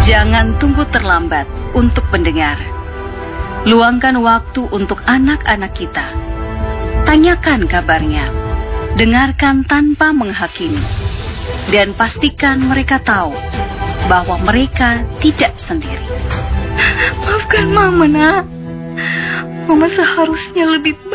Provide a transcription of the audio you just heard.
Jangan tunggu terlambat untuk mendengar. Luangkan waktu untuk anak-anak kita. Tanyakan kabarnya. Dengarkan tanpa menghakimi. Dan pastikan mereka tahu bahwa mereka tidak sendiri. Maafkan Mama, Nak. Mama seharusnya lebih